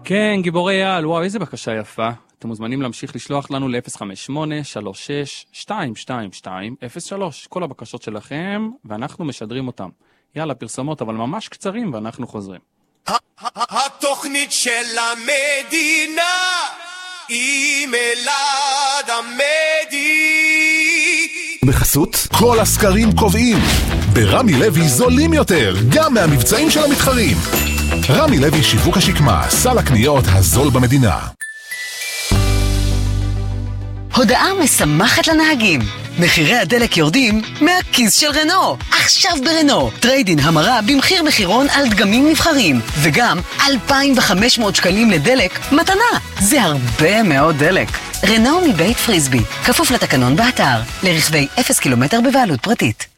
כן, גיבורי על, וואו, איזה בקשה יפה. אתם מוזמנים להמשיך לשלוח לנו ל-058-36-222-03, כל הבקשות שלכם, ואנחנו משדרים אותם. יאללה, פרסומות, אבל ממש קצרים, ואנחנו חוזרים. התוכנית של המדינה היא מלד המדי. בחסות, כל הסקרים קובעים. ברמי לוי זולים יותר, גם מהמבצעים של המתחרים. רמי לוי שיווק השקמה, סל הקניות הזול במדינה. הודעה משמחת לנהגים. מחירי הדלק יורדים מהכיס של רנו. עכשיו ברנו, טריידין המרה במחיר מחירון על דגמים נבחרים, וגם 2,500 שקלים לדלק מתנה. זה הרבה מאוד דלק. רנו מבית פריסבי, כפוף לתקנון באתר, לרכבי 0 קילומטר בבעלות פרטית.